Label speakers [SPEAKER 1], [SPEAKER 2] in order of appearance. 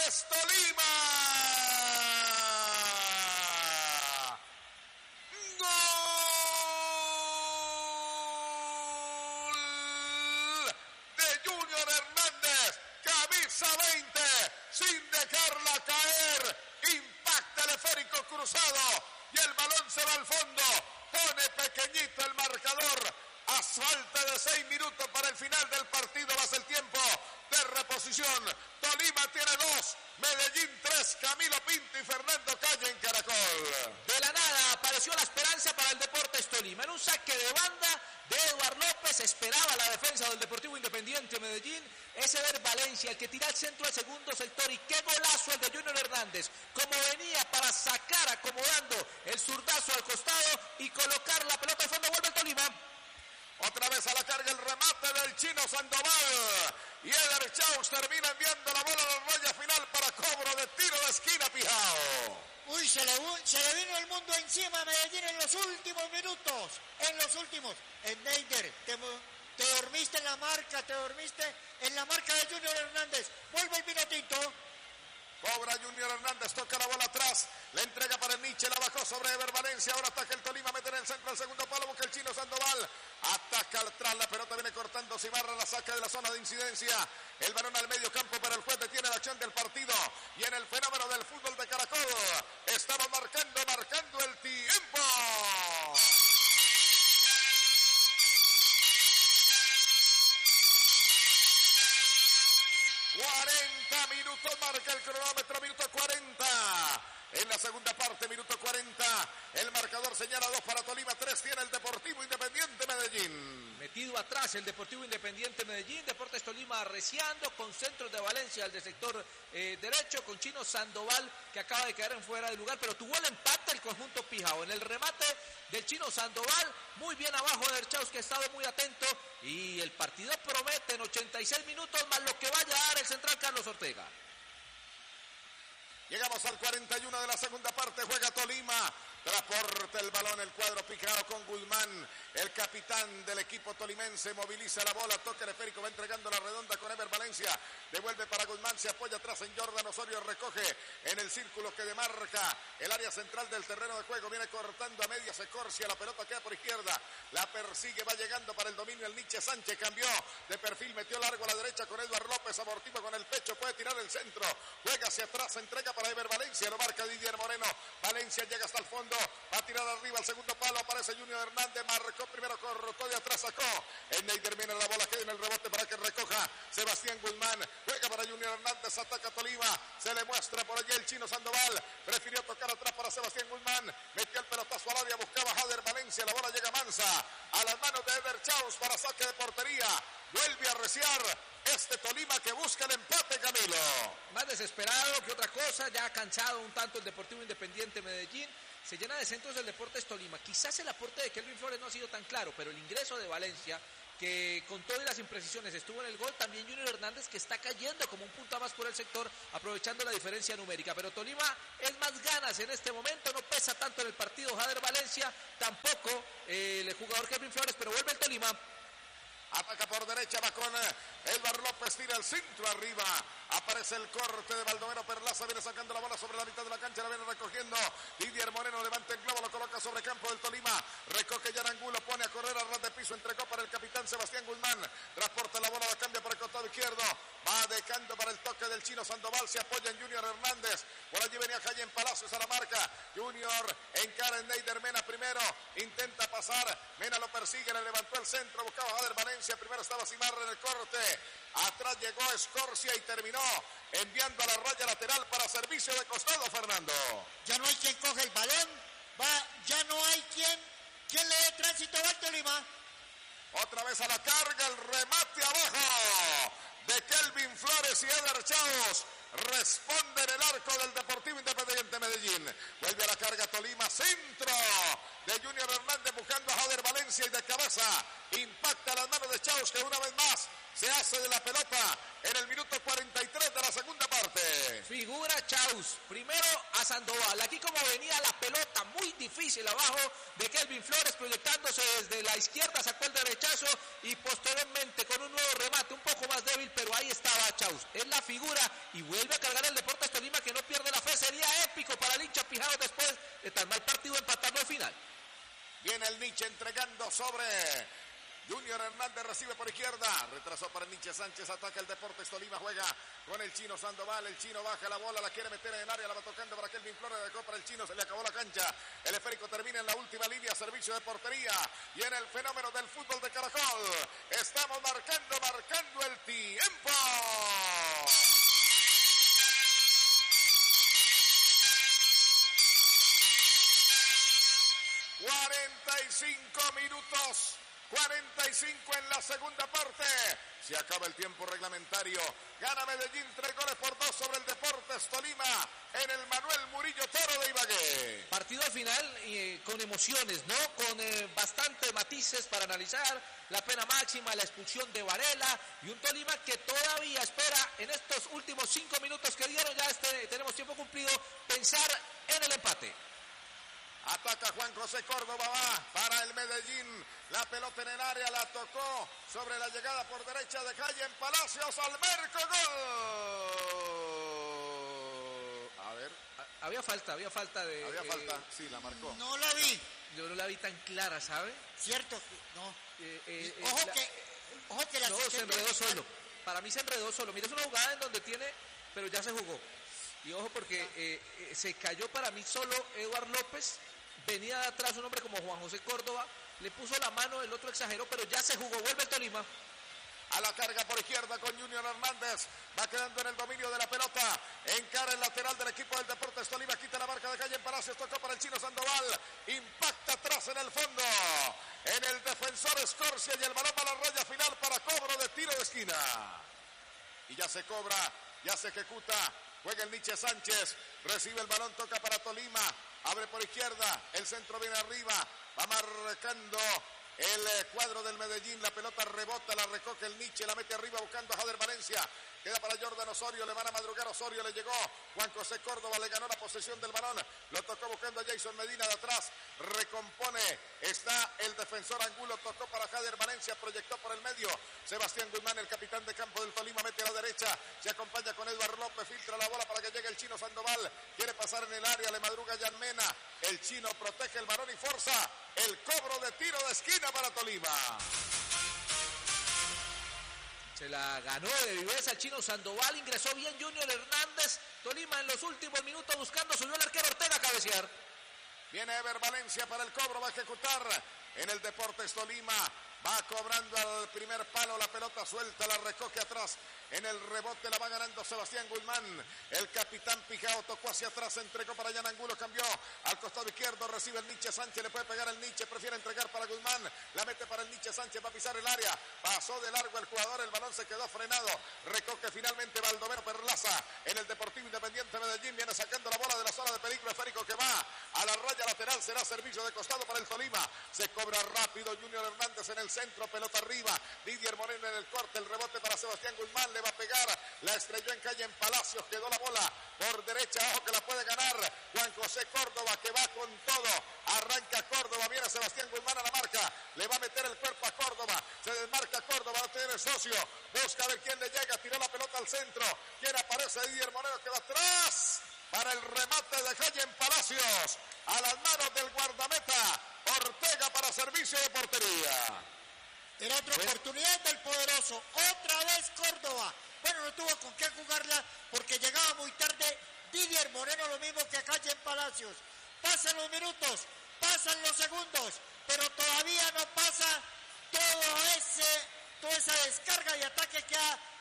[SPEAKER 1] Deportes Tolima. Junior Hernández, camisa 20, sin dejarla caer, impacta el esférico cruzado y el balón se va al fondo, pone pequeñito el marcador, a falta de 6 minutos para el final del partido, va a ser el tiempo de reposición. Tolima tiene 2, Medellín 3, Camilo Pinto y Fernando Calle en Caracol.
[SPEAKER 2] De la nada apareció la esperanza para el Deportes Tolima, en un saque de banda de Eduard López, esperaba la defensa del Deportivo Independiente Medellín, es Eder Valencia el que tira al centro al segundo sector, y qué golazo el de Junior Hernández, como venía para sacar acomodando el zurdazo al costado y colocar la pelota al fondo, vuelve el Tolima.
[SPEAKER 1] Otra vez a la carga el remate del Chino Sandoval y Eder Chaus termina enviando la bola a la raya final para cobro de tiro de esquina, Pijao.
[SPEAKER 3] Uy, se le vino el mundo encima a Medellín en los últimos minutos, Neider, te dormiste en la marca, de Junior Hernández, vuelve el Pinotinto.
[SPEAKER 1] Cobra Junior Hernández, toca la bola atrás, le entrega para el Nietzsche, la bajó sobre Ever Valencia, ahora ataca el Tolima, mete en el centro al segundo palo, busca el Chino Sandoval, ataca atrás, la pelota viene cortando, Cimarra la saca de la zona de incidencia, el balón al medio campo para el juez, detiene la acción del partido, y en el fenómeno del fútbol de Caracol, estamos marcando el tiempo. 40 minutos, marca el cronómetro, minuto 40. En la segunda parte, minuto 40. El marcador señala 2 para Tolima, 3 tiene el Deportivo Independiente Medellín.
[SPEAKER 2] Metido atrás el Deportivo Independiente Medellín, Deportes Tolima arreciando con centros de Valencia al del sector derecho, con Chino Sandoval que acaba de caer en fuera de lugar, pero tuvo el empate el conjunto Pijao. En el remate del Chino Sandoval, muy bien abajo de Erchaus, que ha estado muy atento, y el partido promete en 86 minutos más lo que vaya a dar el central Carlos Ortega.
[SPEAKER 1] Llegamos al 41 de la segunda parte, juega Tolima, transporta el balón, el cuadro Pijao con Guzmán, el capitán del equipo tolimense, moviliza la bola, toca el esférico, va entregando la redonda con Ever Valencia, devuelve para Guzmán, se apoya atrás en Jordan Osorio, recoge en el círculo que demarca el área central del terreno de juego, viene cortando a media, se corcia, la pelota queda por izquierda, la persigue, va llegando para el dominio el Nietzsche Sánchez, cambió de perfil, metió largo a la derecha con Eduard López, amortigua con el pecho, puede tirar el centro, juega hacia atrás, entrega para Ever Valencia, lo marca Didier Moreno, Valencia llega hasta el fondo, va a tirar arriba al segundo palo, aparece Junior Hernández, marcó primero, cortó de atrás, sacó, el Neider viene la bola, queda en el rebote para que recoja Sebastián Guzmán, juega para Junior Hernández, ataca Tolima, se le muestra por allí el Chino Sandoval, prefirió tocar atrás para Sebastián Guzmán, metió el pelotazo al área, buscaba Jader Valencia, la bola llega mansa, a las manos de Eder Chaus para saque de portería, vuelve a arreciar este Tolima que busca el empate, Camilo.
[SPEAKER 2] Más desesperado que otra cosa, ya ha cansado un tanto el Deportivo Independiente Medellín, se llena de centros del Deportes Tolima, quizás el aporte de Kelvin Flores no ha sido tan claro, pero el ingreso de Valencia, que con todas las imprecisiones estuvo en el gol, también Junior Hernández que está cayendo como un punta más por el sector, aprovechando la diferencia numérica, pero Tolima es más ganas en este momento, no pesa tanto en el partido Jader Valencia, tampoco el jugador Kelvin Flores, pero vuelve el Tolima.
[SPEAKER 1] Ataca por derecha, va con Eduard López, tira el centro arriba, aparece el corte de Baldomero Perlaza, viene sacando la bola sobre la mitad de la cancha, la viene recogiendo Didier Moreno, levanta el globo, lo coloca sobre campo del Tolima, recoge Yarangulo, pone a correr a ras de piso, entregó para el capitán Sebastián Guzmán, transporta la bola, la cambia para el costado izquierdo, va dejando para el toque del Chino Sandoval, se apoya en Junior Hernández, por allí venía Jayen Palacios a la marca, Junior encara en Neider Mena primero, intenta pasar, Mena lo persigue, le levantó el centro, buscaba Jader Valencia, primero estaba Cimarra en el corte, atrás llegó Escorcia y terminó enviando a la raya lateral para servicio de costado, Fernando.
[SPEAKER 3] Ya no hay quien coge el balón, ya no hay quien le dé tránsito al Tolima.
[SPEAKER 1] Otra vez a la carga, el remate abajo de Kelvin Flores y Eder Chaus. Responde en el arco del Deportivo Independiente Medellín. Vuelve a la carga Tolima, centro de Junior Hernández buscando a Jader Valencia y de cabeza impacta las manos de Chaus, que una vez más se hace de la pelota en el minuto 43 de la segunda parte.
[SPEAKER 2] Figura figura Chaus, primero a Sandoval, aquí como venía la pelota muy difícil abajo de Kelvin Flores proyectándose desde la izquierda, sacó el derechazo y posteriormente con un nuevo remate un poco más débil, pero ahí estaba Chaus, es la figura y vuelve a cargar el Deportes Tolima que no pierde la fe, sería épico para el hincha Pijao después de tan mal partido empatarlo al final.
[SPEAKER 1] Viene el Nietzsche entregando sobre Junior Hernández, recibe por izquierda, retrasó para el Nietzsche Sánchez, ataca el Deportes Tolima, juega con el chino Sandoval, el chino baja la bola, la quiere meter en el área, la va tocando para Kelvin Flores, dejó para el chino, se le acabó la cancha, el esférico termina en la última línea, servicio de portería, y en el fenómeno del fútbol de Caracol, estamos marcando el tiempo. 45 minutos, 45 en la segunda parte. Se acaba el tiempo reglamentario. Gana Medellín 3 goles por 2 sobre el Deportes Tolima en el Manuel Murillo Toro de Ibagué.
[SPEAKER 2] Partido final con emociones, ¿no? Con bastantes matices para analizar. La pena máxima, la expulsión de Varela y un Tolima que todavía espera en estos últimos 5 minutos que dieron, ya tenemos tiempo cumplido, pensar en el empate.
[SPEAKER 1] Ataca Juan José Córdoba, va para el Medellín, la pelota en el área, la tocó sobre la llegada por derecha de Calle en Palacios, Almerco, gol. A ver.
[SPEAKER 2] Había falta de...
[SPEAKER 1] Había falta, sí, la marcó.
[SPEAKER 3] No la vi.
[SPEAKER 2] Yo no la vi tan clara, ¿sabe?
[SPEAKER 3] Cierto, no.
[SPEAKER 2] Ojo
[SPEAKER 3] que la
[SPEAKER 2] no, se enredó solo. Para mí se enredó solo. Mira, es una jugada en donde tiene, pero ya se jugó. Y ojo porque se cayó para mí solo Eduard López. Venía de atrás un hombre como Juan José Córdoba, le puso la mano, el otro exageró, pero ya se jugó, vuelve el Tolima.
[SPEAKER 1] A la carga por izquierda con Junior Hernández, va quedando en el dominio de la pelota, encara el lateral del equipo del Deportes Tolima, quita la marca de Calle en Palacios, tocó para el chino Sandoval, impacta atrás en el fondo, en el defensor Escorcia y el balón va a la raya final para cobro de tiro de esquina. Y ya se cobra, ya se ejecuta, juega el Nietzsche Sánchez, recibe el balón, toca para Tolima, abre por izquierda, el centro viene arriba, va marcando el cuadro del Medellín, la pelota rebota, la recoge el Nietzsche, la mete arriba buscando a Jader Valencia, queda para Jordan Osorio, le van a madrugar Osorio, le llegó Juan José Córdoba, le ganó la posesión del balón, lo tocó buscando a Jason Medina de atrás, recompone, está el defensor Angulo, tocó para Jader Valencia, proyectó por el medio, Sebastián Guzmán, el capitán de campo del Tolima, mete a la derecha, se acompaña con Eduard López, filtra la bola para que llegue el chino Sandoval, quiere pasar en el área, le madruga Jan Mena, el chino protege el balón y forza el cobro de tiro de esquina para Tolima.
[SPEAKER 2] Se la ganó de viveza el chino Sandoval, ingresó bien Junior Hernández, Tolima en los últimos minutos buscando, subió el arquero Ortega a cabecear.
[SPEAKER 1] Viene Ever Valencia para el cobro, va a ejecutar en el Deportes Tolima, va cobrando al primer palo, la pelota suelta, la recoge atrás, en el rebote la va ganando Sebastián Guzmán, el capitán Pijao tocó hacia atrás, entregó para Jan Angulo, cambió al costado izquierdo, recibe el Nietzsche Sánchez, le puede pegar el Nietzsche, prefiere entregar para Guzmán, la mete para el Nietzsche Sánchez, va a pisar el área, pasó de largo el jugador, el balón se quedó frenado, recoge finalmente Baldomero Perlaza, en el Deportivo Independiente Medellín, viene sacando la bola de la zona de peligro, esférico que va a la raya lateral, será servicio de costado para el Tolima, se cobra rápido Junior Hernández en el centro, pelota arriba, Didier Moreno en el corte, el rebote para Sebastián Guzmán, le va a pegar, la estrelló en Calle en Palacios, quedó la bola por derecha, ojo que la puede ganar Juan José Córdoba, que va con todo, arranca Córdoba, viene Sebastián Guzmán a la marca, le va a meter el cuerpo a Córdoba, se desmarca Córdoba, no tiene socio, busca a ver quién le llega, tiró la pelota al centro, quién aparece, Didier Moreno que va atrás, para el remate de Calle en Palacios, a las manos del guardameta, Ortega para servicio de portería.
[SPEAKER 3] Era otra oportunidad del poderoso, otra vez Córdoba. Bueno, no tuvo con qué jugarla porque llegaba muy tarde Didier Moreno, lo mismo que Calle en Palacios. Pasan los minutos, pasan los segundos, pero todavía no pasa toda esa descarga y ataque que ha